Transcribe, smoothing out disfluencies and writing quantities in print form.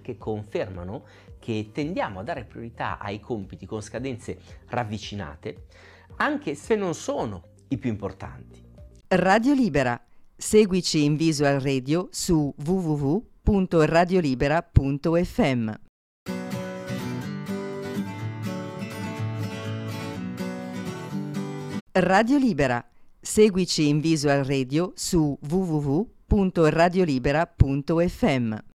che confermano che tendiamo a dare priorità ai compiti con scadenze ravvicinate, anche se non sono i più importanti. Radio Libera. Seguici in Visual Radio su www.radiolibera.fm. Radio Libera. Seguici in Visual Radio su www.radiolibera.fm.